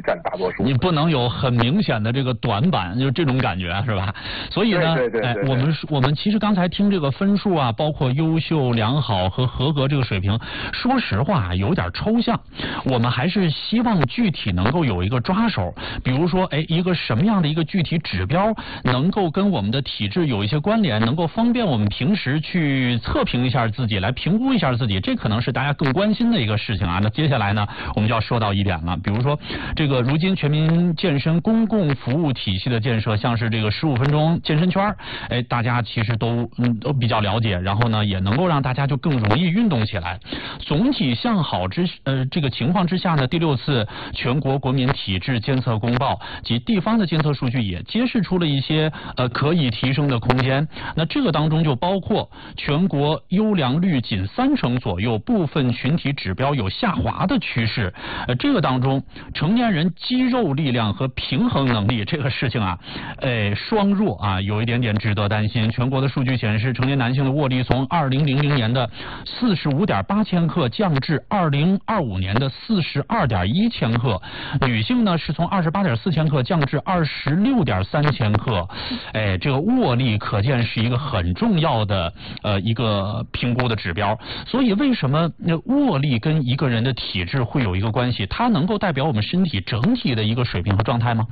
占大多数。 你不能有很明显的这个短板，就是这种感觉是吧？所以呢，我们其实刚才听这个分数啊，包括优秀、良好和合格这个水平，说实话有点抽象。我们还是希望具体能够有一个抓手，比如说，一个什么样的一个具体指标能够跟我们的体质有一些关联，能够方便我们平时去测评一下自己，来评估一下自己，这可能是大家更关心的一个事情啊。那接下来呢，我们就要说到一点了，比如说这个如今全民健身公共服务体系的建设，像是这个15分钟健身圈，大家其实都比较了解，然后呢，也能够让大家就更容易运动起来。总体向好这个情况之下呢，第6次全国国民体质监测公报及地方的监测数据也揭示出了一些可以提升的空间。那这个当中就包括全国优良率仅30%左右，部分群体指标有下滑的趋势。这个当中成年人肌肉力量和平衡能力这个事情啊，双弱啊，有一点点值得担心。全国的数据显示，成年男性的握力从2000年的45.8千克降至2025年的42.1千克，女性呢是从28.4千克降至26.3千克。这个握力可见是一个很重要的一个评估的指标。所以为什么握力跟一个人的体质会有一个关系？它能够代表我们身体整体的一个水平和状态吗？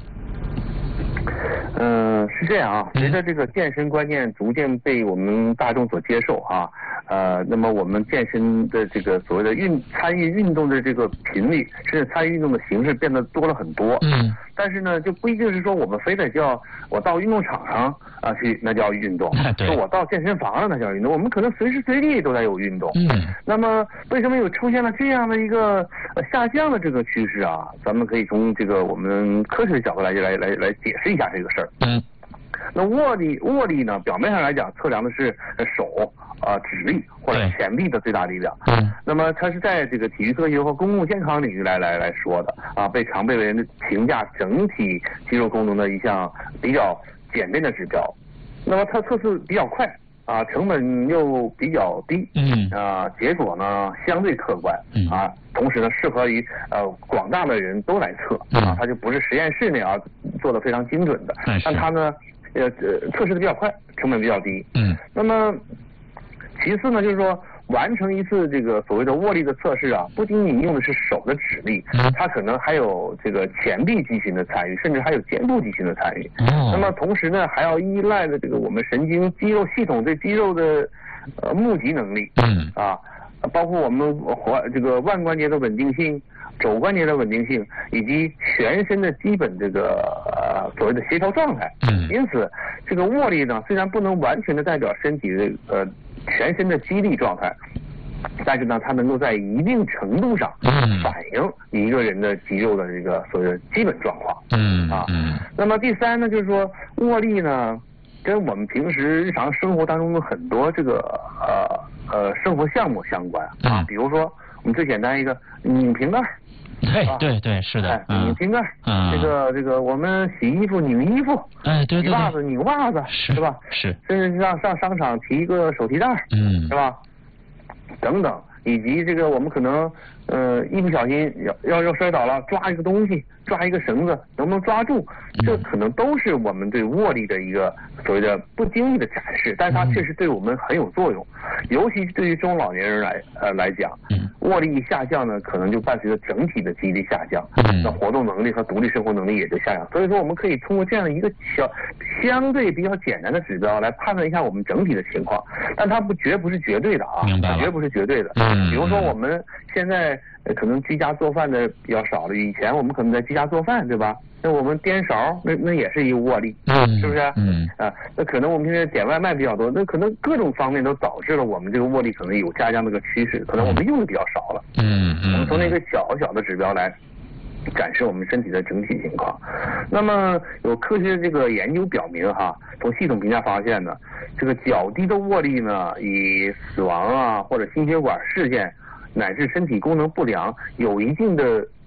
是这样啊，随着这个健身观念逐渐被我们大众所接受啊，那么我们健身的这个所谓的参与运动的这个频率，甚至参与运动的形式变得多了很多。但是呢，就不一定是说我们非得叫我到运动场上去，那叫运动；说我到健身房了，那叫运动。我们可能随时随地都在有运动。那么为什么有出现了这样的一个下降的这个趋势啊？咱们可以从这个我们科学的角度来解释一下这个事儿。那握力呢，表面上来讲测量的是手指力或者前臂的最大力量。那么它是在这个体育科学和公共健康领域来说的啊，常被人评价整体肌肉功能的一项比较简便的指标。那么它测试比较快啊，成本又比较低，结果呢相对客观啊，同时呢适合于广大的人都来测啊，它就不是实验室那样做的非常精准的，但它呢测试的比较快，成本比较低。那么其次呢，就是说完成一次这个所谓的握力的测试啊，不仅仅用的是手的指力，它可能还有这个前臂肌群的参与，甚至还有肩部肌群的参与。那么同时呢，还要依赖的这个我们神经肌肉系统对肌肉的募集能力。包括我们这个腕关节的稳定性、肘关节的稳定性，以及全身的基本这个所谓的协调状态。因此这个握力呢，虽然不能完全的代表身体的全身的肌力状态，但是呢，它能够在一定程度上反映一个人的肌肉的这个所谓的基本状况。那么第三呢，就是说握力呢，跟我们平时日常生活当中的很多这个生活项目相关啊，比如说我们最简单一个拧瓶盖。 对，是的。 拧瓶盖，这个我们洗衣服拧衣服，洗袜子拧袜子，是吧？是，甚至上商场提一个手提袋，是吧？等等，以及这个我们可能一不小心要摔倒了，抓一个东西，抓一个绳子，能不能抓住？这可能都是我们对握力的一个所谓的不经意的展示，但是它确实对我们很有作用，尤其对于中老年人来讲，握力下降呢，可能就伴随着整体的肌力下降，那活动能力和独立生活能力也就下降。所以说，我们可以通过这样一个相对比较简单的指标来判断一下我们整体的情况，但它绝不是绝对的啊，绝不是绝对的。比如说我们现在可能居家做饭的比较少了，以前我们可能在居家做饭，对吧？那我们颠勺，那也是一个握力，是不是？那可能我们现在点外卖比较多，那可能各种方面都导致了我们这个握力可能有下降的一个趋势，可能我们用的比较少了。我们从那个小的指标来展示我们身体的整体情况。那么有科学这个研究表明从系统评价发现呢，这个较低的握力呢，以死亡或者心血管事件乃至身体功能不良有一定的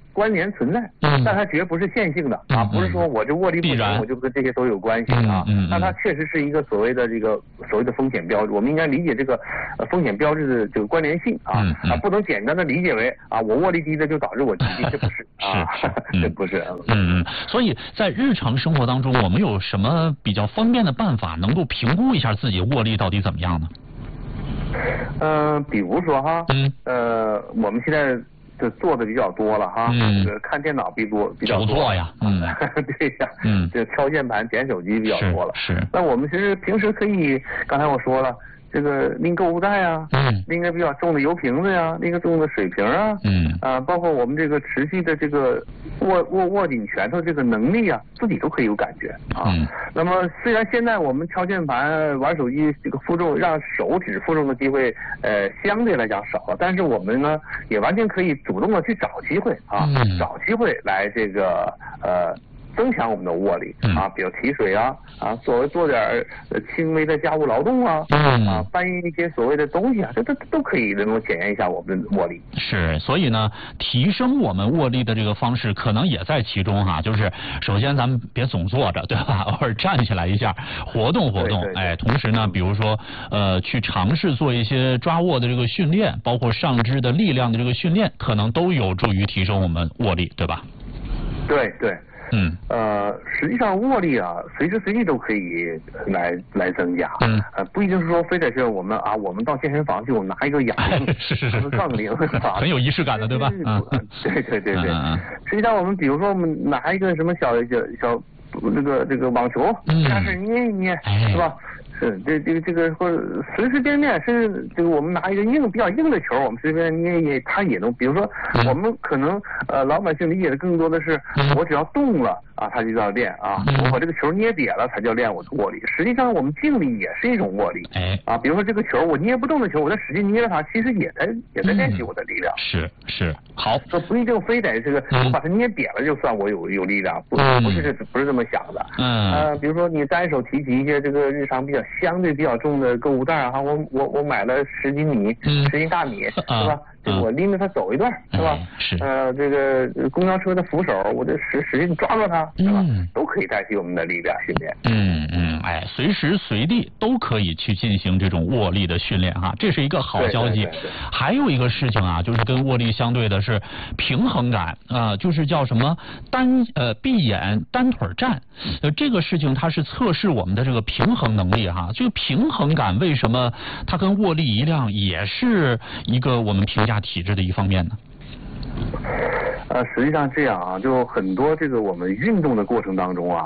关联存在，但它绝不是线性的啊，不是说我这握力不行，我就跟这些都有关系啊。那它确实是一个所谓的风险标志，我们应该理解这个风险标志的这个关联性啊，不能简单的理解为啊我握力低的就导致我疾病，这不是啊，这不是。 所以在日常生活当中，我们有什么比较方便的办法，能够评估一下自己握力到底怎么样呢？ 比如说哈，我们现在做的比较多了哈，看电脑比较多。久坐呀， 对呀，这敲键盘、点手机比较多了。 是。 那我们其实平时可以，刚才我说了，这个拎购物袋啊，拎个比较重的油瓶子呀，拎个重的水瓶啊，包括我们这个持续的这个握紧拳头这个能力啊，自己都可以有感觉啊。那么虽然现在我们敲键盘、玩手机这个负重让手指负重的机会相对来讲少了，但是我们呢也完全可以主动的去找机会啊，找机会来这个增强我们的握力啊，比如提水啊，做点轻微的家务劳动啊，搬运一些所谓的东西啊，这都可以能够检验一下我们的握力。 是，所以呢，提升我们握力的这个方式可能也在其中哈。就是首先咱们别总坐着，对吧？偶尔站起来一下，活动活动。哎，同时呢，比如说去尝试做一些抓握的这个训练，包括上肢的力量的这个训练，可能都有助于提升我们握力，对吧？ 对。实际上握力啊，随时随地都可以来增加。不一定是说非得是我们到健身房去，我们拿一个哑铃， 是杠铃， 很有仪式感的，对吧？ 对。实际上我们比如说我们拿一个什么小这个网球，开始捏一捏，是吧？这个或者随随便便，甚至这个我们拿一个比较硬的球，我们随便捏一捏，它也能。比如说，我们可能老百姓理解的更多的是，我只要动了啊，它就叫练啊。我把这个球捏瘪了，才叫练我的握力。实际上，我们静力也是一种握力。比如说这个球我捏不动的球，我在使劲捏着它，其实也在练习我的力量。 是，好。 说不一定非得这个我把它捏瘪了就算我有力量，不是这么想的。比如说你单手提起一些这个日常相对比较重的购物袋啊，我买了10斤大米，是吧？我拎着它走一段，是吧？这个公交车的扶手，我就使劲抓住它，是吧？都可以代替我们的力量训练。 随时随地都可以去进行这种握力的训练哈，这是一个好消息。还有一个事情啊，就是跟握力相对的是平衡感啊，就是叫什么闭眼单腿站。这个事情它是测试我们的这个平衡能力哈。这个平衡感为什么它跟握力一样，也是一个我们评价体质的一方面呢？ 实际上这样啊，就很多这个我们运动的过程当中，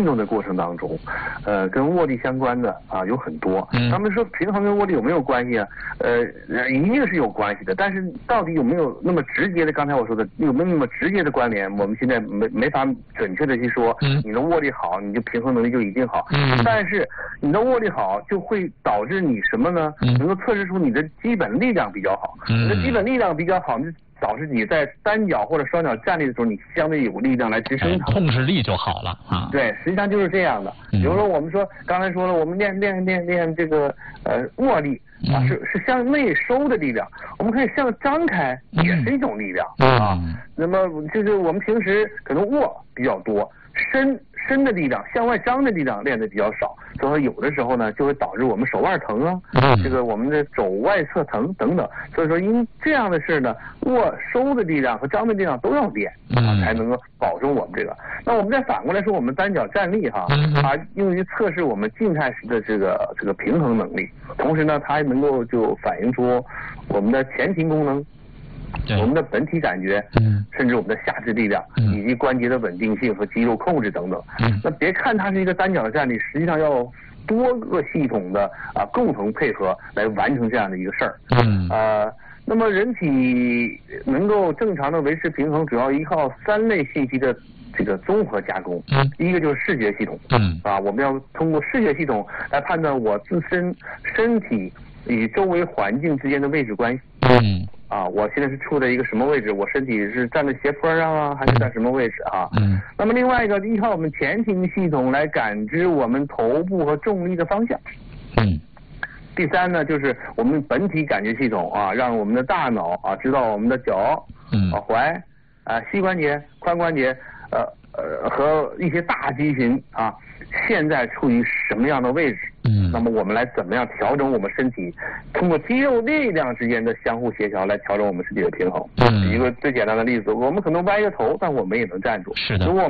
跟握力相关的啊有很多。他们说平衡跟握力有没有关系啊？一定是有关系的，但是到底有没有那么直接的？刚才我说的有没有那么直接的关联？我们现在没法准确的去说。你的握力好，你就平衡能力就一定好。但是你的握力好，就会导致你什么呢？能够测试出你的基本力量比较好。你的基本力量比较好，导致你在单脚或者双脚站立的时候，你相对有力量来支撑它， 控制力就好了啊。 对，实际上就是这样的。比如说我们说刚才说了，我们练这个握力啊，是向内收的力量，我们可以向张开，也是一种力量啊。那么就是我们平时可能握比较多，伸的力量，向外张的力量练的比较少，所以有的时候呢就会导致我们手腕疼啊，这个我们的肘外侧疼等等。所以说因这样的事呢，握收的力量和张的力量都要练才能够保证我们这个。那我们再反过来说，我们单脚站立用于测试我们静态时的这个平衡能力，同时呢它还能够就反映出我们的前庭功能。我们的本体感觉，甚至我们的下肢力量，以及关节的稳定性和肌肉控制等等。那别看它是一个单脚的站立，实际上要多个系统的共同配合来完成这样的一个事儿。那么人体能够正常的维持平衡，主要依靠3类信息的这个综合加工。一个就是视觉系统，我们要通过视觉系统来判断我自身身体与周围环境之间的位置关系。我现在是处在一个什么位置？我身体是站在斜坡上啊，还是在什么位置啊？那么另外一个依靠我们前庭系统来感知我们头部和重力的方向。第3呢，就是我们本体感觉系统让我们的大脑知道我们的脚、踝、 膝关节、髋关节，和一些大肌群啊，现在处于什么样的位置？那么我们来怎么样调整我们身体，通过肌肉力量之间的相互协调来调整我们身体的平衡。一个最简单的例子，我们可能歪着头，但我们也能站住。 是的。 如果我们